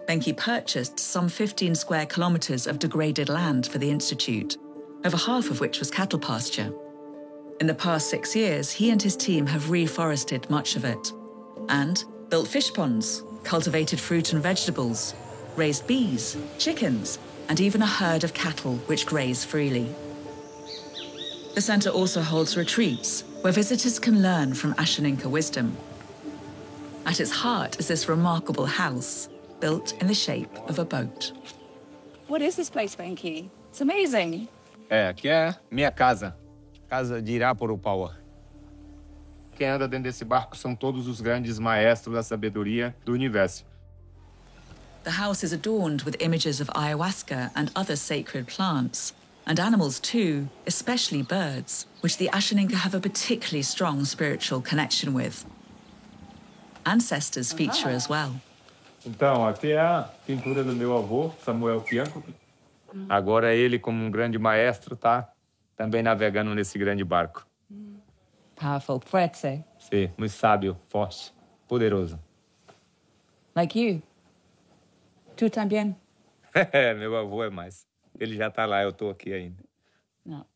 Benki purchased some 15 square kilometres of degraded land for the Institute, over half of which was cattle pasture. In the past 6 years, he and his team have reforested much of it and built fish ponds, cultivated fruit and vegetables, raised bees, chickens, and even a herd of cattle which graze freely. The centre also holds retreats where visitors can learn from Ashaninka wisdom. At its heart is this remarkable house, built in the shape of a boat. What is this place, Benki? It's amazing. Aqui é minha casa. Casa de Irapurupawa. Quem anda dentro desse barco são todos os grandes maestros da sabedoria do universo. The house is adorned with images of ayahuasca and other sacred plants, and animals too, especially birds, which the Ashaninka have a particularly strong spiritual connection with. Ancestors feature as well. Então, aqui é a pintura do meu avô, Samuel Pianco. Agora ele, como um grande maestro, tá também navegando nesse grande barco. Powerful. Fuerte. Sim, muito sábio, forte, poderoso. Like you. Tu também? Meu avô é mais. Ele já tá lá, eu tô aqui ainda. No.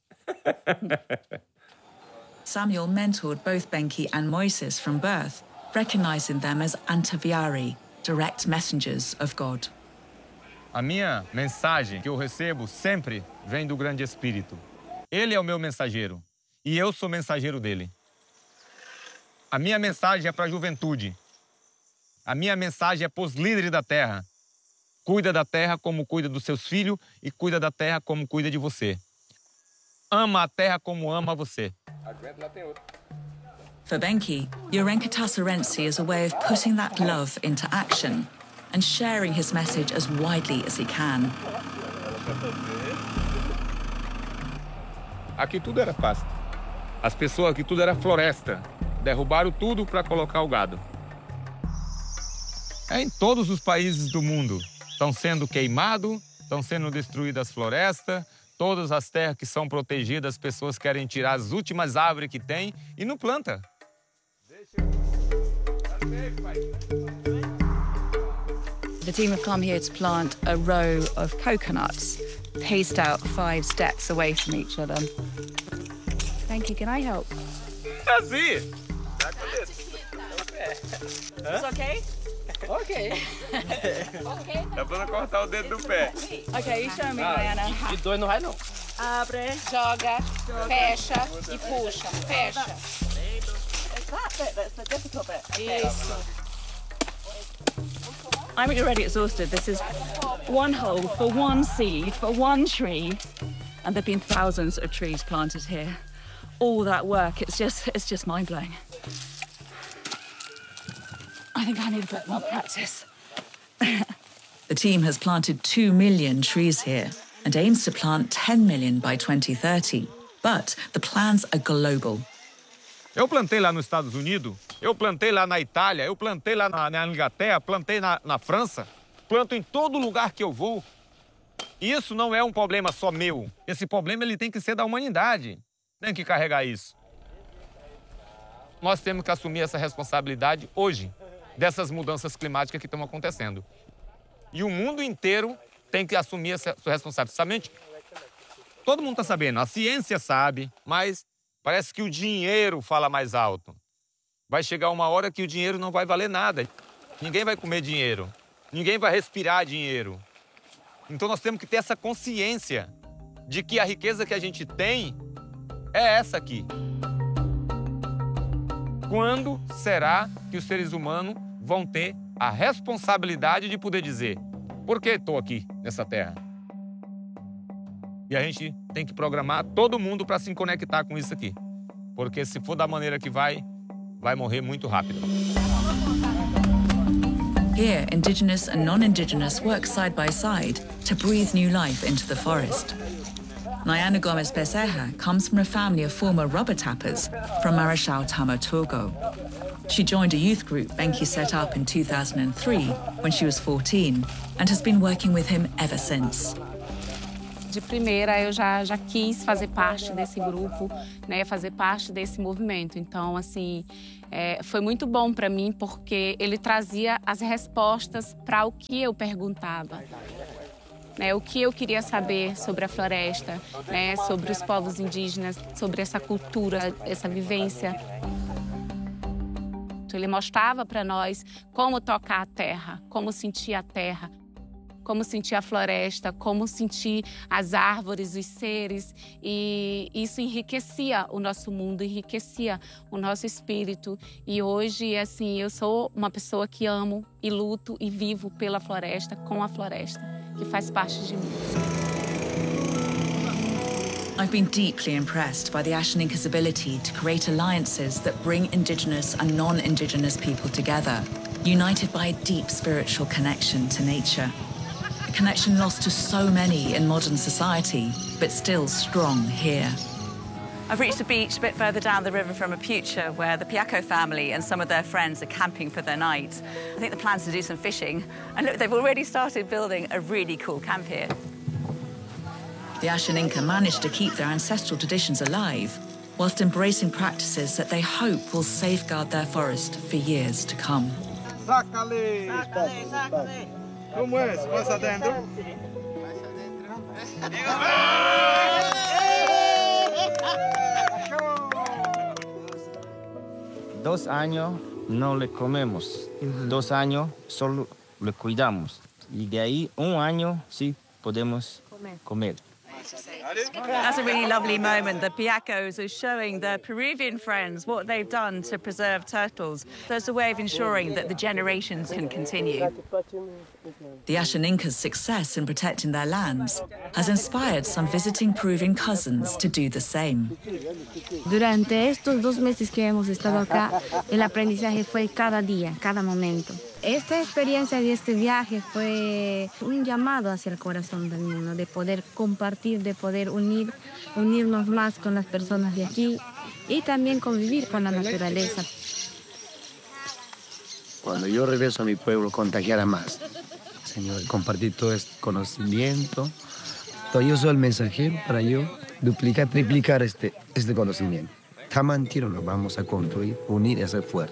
Samuel mentored both Benki and Moises from birth, recognizing them as Antaviari, direct messengers of God. A minha mensagem que eu recebo sempre vem do Grande Espírito. Ele é o meu mensageiro e eu sou mensageiro dele. A minha mensagem é para a juventude. A minha mensagem é para os líderes da terra. Cuida da terra como cuida dos seus filhos e cuida da terra como cuida de você. Ama a terra como ama você. For Benki, Yorenkatasarensi is a way of putting that love into action and sharing his message as widely as he can. Aqui tudo era pasto. As pessoas aqui tudo era floresta. Derrubaram tudo para colocar o gado. Em todos os países do mundo estão sendo queimados, estão sendo destruídas as florestas, todas as terras que são protegidas, as pessoas querem tirar as últimas árvores que tem e não planta. The team have come here to plant a row of coconuts, paced out 5 steps away from each other. Benki, can I help? Assim! It's okay? Ok. Dá pra cortar o dedo do pé. Okay, you show me, Diana. De dois não vai, não. Abre, joga, fecha e puxa. Fecha. That bit that's the difficult bit. Isso. I'm already exhausted. This is one hole for one seed, for one tree. And there have been thousands of trees planted here. All that work, it's just mind-blowing. I think I need a bit more practice. The team has planted 2 million trees here and aims to plant 10 million by 2030. But the plans are global. Eu plantei lá nos Estados Unidos, eu plantei lá na Itália, eu plantei lá na Inglaterra, plantei na França, planto em todo lugar que eu vou. E isso não é um problema só meu. Esse problema ele tem que ser da humanidade. Tem que carregar isso. Nós temos que assumir essa responsabilidade hoje, dessas mudanças climáticas que estão acontecendo. E o mundo inteiro tem que assumir essa sua responsabilidade. Todo mundo está sabendo, a ciência sabe, mas parece que o dinheiro fala mais alto. Vai chegar uma hora que o dinheiro não vai valer nada. Ninguém vai comer dinheiro. Ninguém vai respirar dinheiro. Então nós temos que ter essa consciência de que a riqueza que a gente tem é essa aqui. Quando será que os seres humanos vão ter a responsabilidade de poder dizer por que estou aqui nessa terra? E a gente tem que programar todo mundo para se conectar com isso aqui. Porque se for da maneira que vai morrer muito rápido. Here, indigenous and non-indigenous work side by side to breathe new life into the forest. Nayana Gomes Becerra comes from a family of former rubber tappers from Marechal Tamaturgo. She joined a youth group Benki set up in 2003 when she was 14 and has been working with him ever since. De primeira, eu já quis fazer parte desse grupo, né, fazer parte desse movimento. Então, assim, foi muito bom para mim porque ele trazia as respostas para o que eu perguntava. Né, o que eu queria saber sobre a floresta, né, sobre os povos indígenas, sobre essa cultura, essa vivência. Ele mostrava para nós como tocar a terra, como sentir a terra, como sentir a floresta, como sentir as árvores, os seres. E isso enriquecia o nosso mundo, enriquecia o nosso espírito. E hoje, assim, eu sou uma pessoa que amo e luto e vivo pela floresta, com a floresta, que faz parte de mim. I've been deeply impressed by the Ashaninka's ability to create alliances that bring Indigenous and non-Indigenous people together, united by a deep spiritual connection to nature. A connection lost to so many in modern society, but still strong here. I've reached a beach a bit further down the river from Mapuche where the Piaco family and some of their friends are camping for their night. I think the plan's to do some fishing. And look, they've already started building a really cool camp here. The Ashaninka managed to keep their ancestral traditions alive, whilst embracing practices that they hope will safeguard their forest for years to come. Sácale! Como es? ¿Vas adentro? 2 años no le comemos, 2 años solo le cuidamos. Y de ahí 1 año sí podemos comer. That's a really lovely moment. The Piacos are showing their Peruvian friends what they've done to preserve turtles. There's a way of ensuring that the generations can continue. The Ashaninka's success in protecting their lands has inspired some visiting Peruvian cousins to do the same. Durante estos 2 meses que hemos estado acá, el aprendizaje fue cada día, cada momento. Esta experiencia de este viaje fue un llamado hacia el corazón del mundo, de poder compartir, de poder unirnos más con las personas de aquí y también convivir con la naturaleza. Cuando yo regreso a mi pueblo, contagiar a más. Señor, compartir todo este conocimiento. Yo soy el mensajero para yo duplicar, triplicar este conocimiento. Tamantiro lo vamos a construir, unir y hacer fuerza.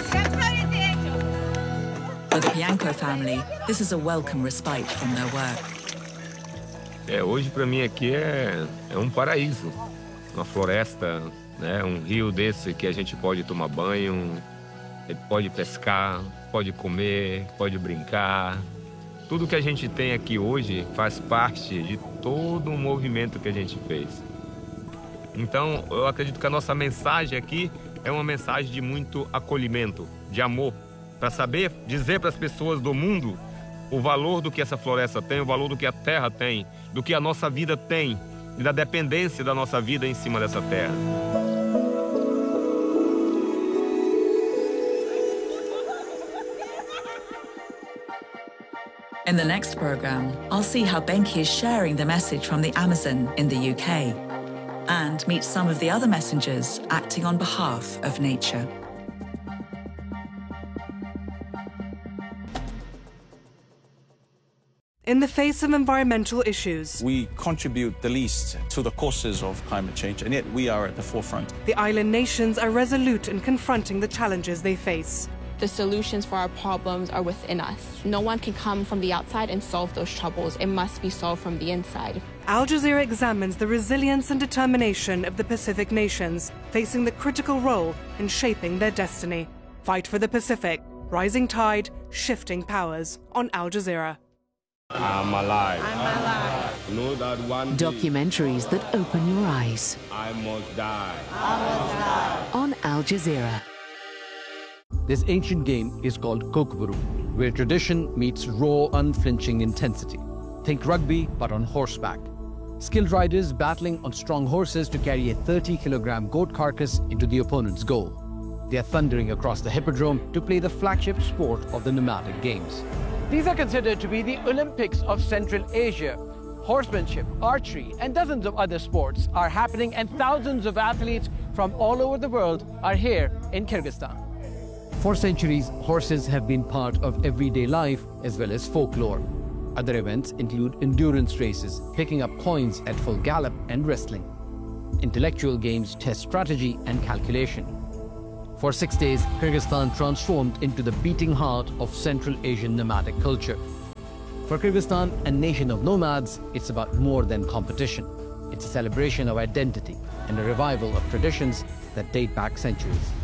For the Pianco family, this is a welcome respite from their work. Hoje para mim aqui é um paraíso. Uma floresta, né? Um rio desse que a gente pode tomar banho, pode pescar, pode comer, pode brincar. Tudo que a gente tem aqui hoje faz parte de todo o movimento que a gente fez. Então, eu acredito que a nossa mensagem aqui é uma mensagem de muito acolhimento, de amor, para saber dizer para as pessoas do mundo o valor do que essa floresta tem, o valor do que a terra tem, do que a nossa vida tem e da dependência da nossa vida em cima dessa terra. In the next program, I'll see how Benki is sharing the message from the Amazon in the UK and meet some of the other messengers acting on behalf of nature. In the face of environmental issues, we contribute the least to the causes of climate change, and yet we are at the forefront. The island nations are resolute in confronting the challenges they face. The solutions for our problems are within us. No one can come from the outside and solve those troubles. It must be solved from the inside. Al Jazeera examines the resilience and determination of the Pacific nations, facing the critical role in shaping their destiny. Fight for the Pacific, rising tide, shifting powers, on Al Jazeera. I'm alive. I'm alive. Know that one day, documentaries that open your eyes. I must die. I must die. On Al Jazeera. This ancient game is called Kokburu, where tradition meets raw, unflinching intensity. Think rugby, but on horseback. Skilled riders battling on strong horses to carry a 30-kilogram goat carcass into the opponent's goal. They are thundering across the hippodrome to play the flagship sport of the nomadic games. These are considered to be the Olympics of Central Asia. Horsemanship, archery, and dozens of other sports are happening, and thousands of athletes from all over the world are here in Kyrgyzstan. For centuries, horses have been part of everyday life as well as folklore. Other events include endurance races, picking up coins at full gallop, and wrestling. Intellectual games test strategy and calculation. For 6 days, Kyrgyzstan transformed into the beating heart of Central Asian nomadic culture. For Kyrgyzstan, a nation of nomads, it's about more than competition. It's a celebration of identity and a revival of traditions that date back centuries.